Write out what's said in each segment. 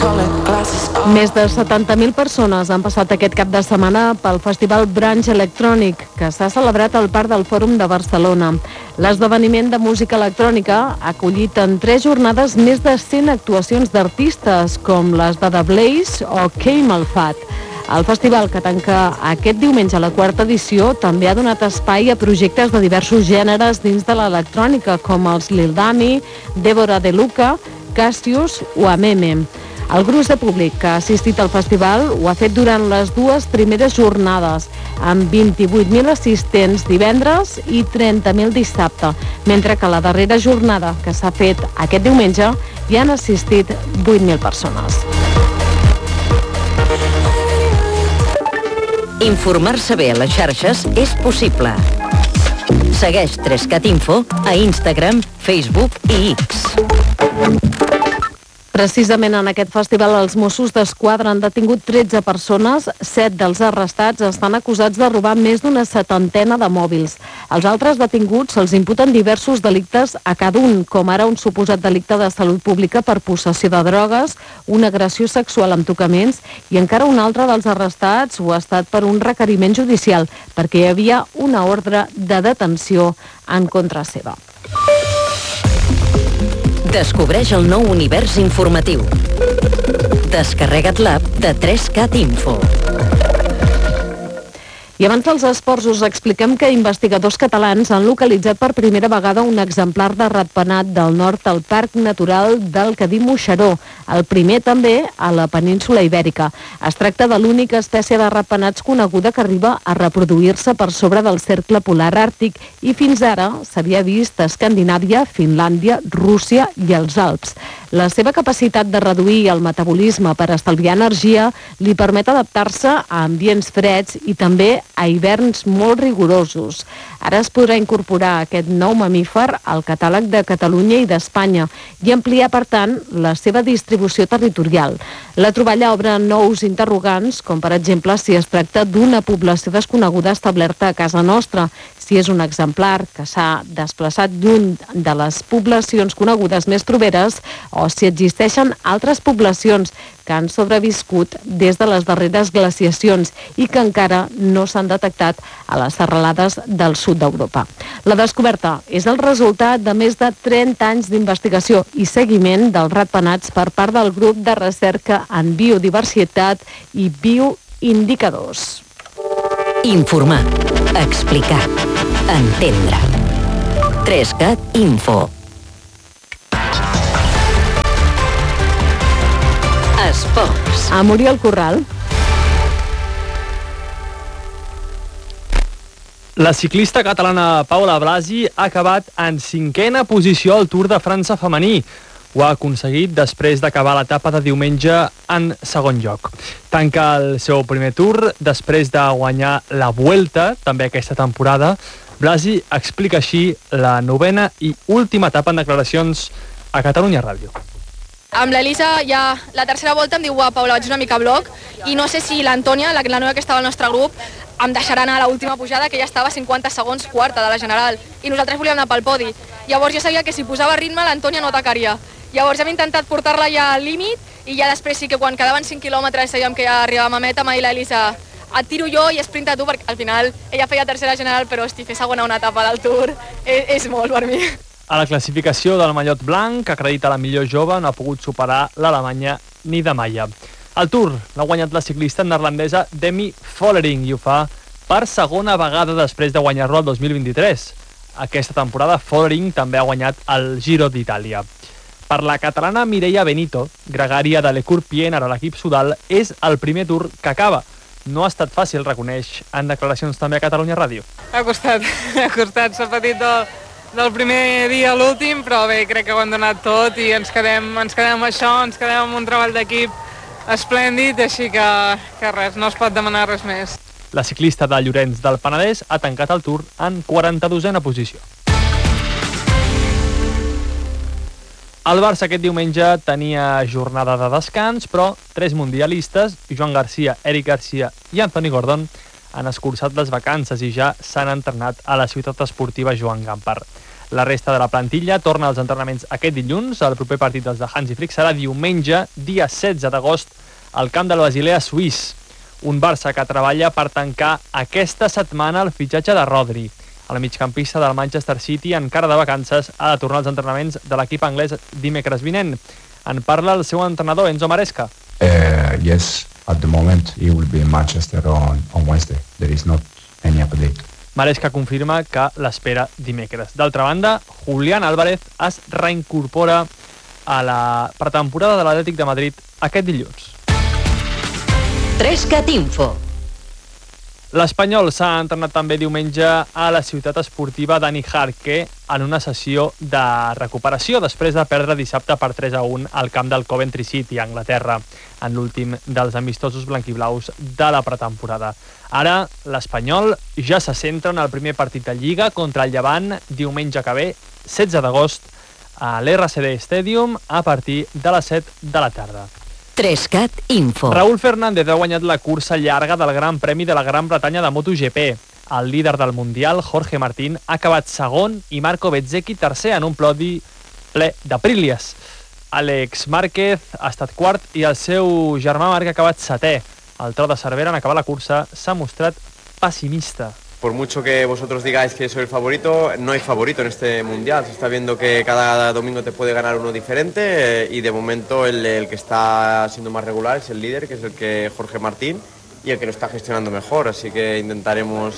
Més de 70.000 persones han passat aquest cap de setmana pel Festival Branch Electronic, que s'ha celebrat al Parc del Fòrum de Barcelona. L'esdeveniment de música electrònica ha acollit en 3 jornades més de 100 actuacions d'artistes, com les de The Blaze o Camel Fat. El festival, que tanca aquest diumenge la 4ª edició, també ha donat espai a projectes de diversos gèneres dins de l'electrònica, com els Lil Dami, Deborah De Luca, Cassius o Ameme. El gruix de públic que ha assistit al festival ho ha fet durant les 2 primeres jornades, amb 28.000 assistents divendres i 30.000 dissabte, mentre que la darrera jornada, que s'ha fet aquest diumenge, hi han assistit 8.000 persones. Informar-se bé a les xarxes és possible. Segueix 3CAT Info a Instagram, Facebook i X. Precisament en aquest festival els Mossos d'Esquadra han detingut 13 persones, 7 dels arrestats estan acusats de robar més d'una 70 de mòbils. Els altres detinguts se'ls imputen diversos delictes a cada un, com ara un suposat delicte de salut pública per possessió de drogues, una agressió sexual amb tocaments i encara un altre dels arrestats ho ha estat per un requeriment judicial, perquè hi havia una ordre de detenció en contra seva. Descobreix el nou univers informatiu. Descarrega't l'app de 3CAT Info. I abans dels esports us expliquem que investigadors catalans han localitzat per primera vegada un exemplar de ratpenat del nord al Parc Natural del Cadí-Moixeró, el primer també a la península Ibèrica. Es tracta de l'única espècie de ratpenats coneguda que arriba a reproduir-se per sobre del cercle polar àrtic i fins ara s'havia vist a Escandinàvia, Finlàndia, Rússia i els Alps. La seva capacitat de reduir el metabolisme per estalviar energia li permet adaptar-se a ambients freds i també a hiverns molt rigorosos. Ara es podrà incorporar aquest nou mamífer al catàleg de Catalunya i d'Espanya i ampliar, per tant, la seva distribució territorial. La troballa obre nous interrogants, com per exemple si es tracta d'una població desconeguda establerta a casa nostra, si és un exemplar que s'ha desplaçat lluny de les poblacions conegudes més properes o si existeixen altres poblacions que han sobreviscut des de les darreres glaciacions i que encara no s'han detectat a les serralades del sud d'Europa. La descoberta és el resultat de més de 30 anys d'investigació i seguiment dels ratpenats per part del grup de recerca en biodiversitat i bioindicadors. Informar, explicar, entendre. 3CAT Info. Esports. A Muriel Corral. La ciclista catalana Paula Blasi ha acabat en 5a posició al Tour de França femení. Ho ha aconseguit després d'acabar l'etapa de diumenge en 2è lloc. Tanca el seu primer Tour després de guanyar la Vuelta, també aquesta temporada. Blasi explica així la 9a i última etapa en declaracions a Catalunya Ràdio. Amb l'Elisa ja la tercera volta em diu Paula, vaig una mica a bloc i no sé si l'Antònia, la noia que estava al nostre grup, em deixarà anar a l'última pujada, que ja estava 50 segons quarta de la general i nosaltres volíem anar pel podi. Llavors jo sabia que si posava ritme l'Antònia no atacaria. Llavors hem intentat portar-la ja al límit i ja després sí que quan quedaven 5 quilòmetres sabíem que ja arribàvem a meta, m'ha dit l'Elisa, et tiro jo i esprinta tu, perquè al final ella feia tercera general, però hosti, fer segona una etapa del Tour és molt per mi. A la classificació del mallot blanc, que acredita la millor jove, no ha pogut superar l'alemanya Nida Maya. El Tour l'ha guanyat la ciclista neerlandesa Demi Vollering i ho fa per segona vegada després de guanyar-lo el 2023. Aquesta temporada Vollering també ha guanyat el Giro d'Itàlia. Per la catalana Mireia Benito, gregària de l'Ecourpien, ara l'equip sudal, és el primer Tour que acaba. No ha estat fàcil, reconeix en declaracions també a Catalunya Ràdio. Ha costat, s'ha patit del primer dia a l'últim, però bé, crec que ho han donat tot i ens quedem amb això, ens quedem amb un treball d'equip esplèndid, així que res, no es pot demanar res més. La ciclista de Llorenç del Penedès ha tancat el Tour en 42a posició. El Barça aquest diumenge tenia jornada de descans, però 3 mundialistes, Joan Garcia, Eric Garcia i Anthony Gordon, han escurçat les vacances i ja s'han entrenat a la ciutat esportiva Joan Gamper. La resta de la plantilla torna als entrenaments aquest dilluns. El proper partit dels de Hansi Flick serà diumenge, dia 16 d'agost, al camp del Basilea suís. Un Barça que treballa per tancar aquesta setmana el fitxatge de Rodri. El migcampista del Manchester City, encara de vacances, ha de tornar als entrenaments de l'equip anglès dimecres vinent. En parla el seu entrenador, Enzo Maresca. Yes, at the moment he will be in Manchester on Wednesday. There is not any update. Maresca confirma que l'espera dimecres. D'altra banda, Julián Álvarez es reincorpora a la pretemporada de l'Atlètic de Madrid aquest dilluns. 3CAT Info. L'Espanyol s'ha entrenat també diumenge a la ciutat esportiva Dani Jarque en una sessió de recuperació després de perdre dissabte per 3-1 al camp del Coventry City, a Anglaterra, en l'últim dels amistosos blanquiblaus de la pretemporada. Ara, l'Espanyol ja se centra en el primer partit de Lliga contra el Llevant diumenge que ve, 16 d'agost, a l'RCD Stadium a partir de les 7 de la tarda. 3CAT Info. Raúl Fernández ha guanyat la cursa llarga del Gran Premi de la Gran Bretanya de MotoGP. El líder del Mundial, Jorge Martín, ha acabat segon i Marco Bezzecchi tercer en un podi ple d'Aprilias. Àlex Márquez ha estat quart i el seu germà Marc ha acabat setè. El Tro de Cervera, en acabar la cursa, s'ha mostrat pessimista. Por mucho que vosotros digáis que soy el favorito, no hay favorito en este mundial. Se está viendo que cada domingo te puede ganar uno diferente y de momento el que está siendo más regular es el líder, que es el que Jorge Martín, y el que lo está gestionando mejor. Así que intentaremos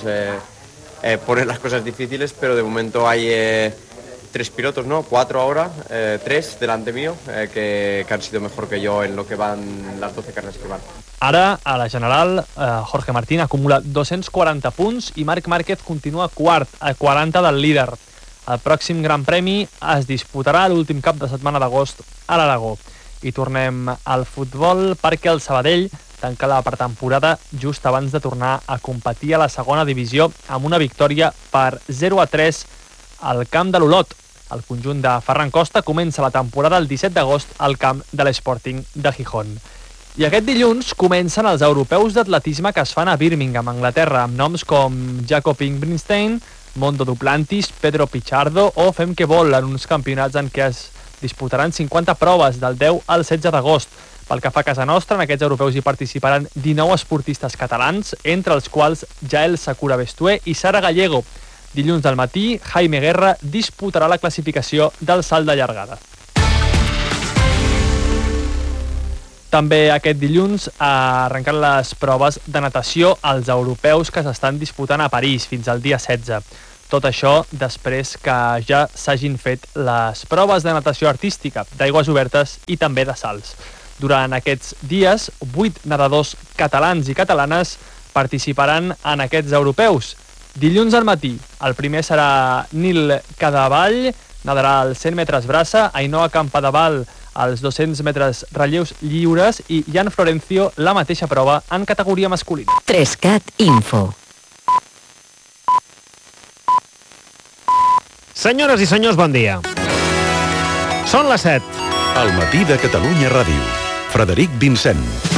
poner las cosas difíciles, pero de momento hay 3 pilotos, ¿no? 4 ahora, 3 delante mío, que han sido mejor que yo en lo que van las 12 carreras que van. Ara, a la general, Jorge Martín acumula 240 punts i Marc Márquez continua quart, a 40 del líder. El pròxim Gran Premi es disputarà l'últim cap de setmana d'agost a l'Aragó. I tornem al futbol perquè el Sabadell tanca la pretemporada just abans de tornar a competir a la segona divisió amb una victòria per 0-3 al camp de l'Olot. El conjunt de Ferran Costa comença la temporada el 17 d'agost al camp de l'Sporting de Gijón. I aquest dilluns comencen els europeus d'atletisme que es fan a Birmingham, Anglaterra, amb noms com Jacob Ingbrinstein, Mondo Duplantis, Pedro Pichardo o Femke Bol, en uns campionats en què es disputaran 50 proves del 10 al 16 d'agost. Pel que fa a casa nostra, en aquests europeus hi participaran 19 esportistes catalans, entre els quals Jael Sakura Bestué i Sara Gallego. Dilluns al matí, Jaime Guerra disputarà la classificació del salt de llargada. També aquest dilluns arrenquen les proves de natació als europeus que s'estan disputant a París fins al dia 16. Tot això després que ja s'hagin fet les proves de natació artística, d'aigües obertes i també de salts. Durant aquests dies, 8 nedadors catalans i catalanes participaran en aquests europeus. Dilluns al matí, el primer serà Nil Cadavall, nadarà als 100 metres braça, Ainhoa Campadevall als 200 metres relleus lliures i Jan Florencio la mateixa prova en categoria masculina. 3CAT Info. Senyores i senyors, bon dia. Són les 7. Al matí de Catalunya Ràdio. Frederic Vincent.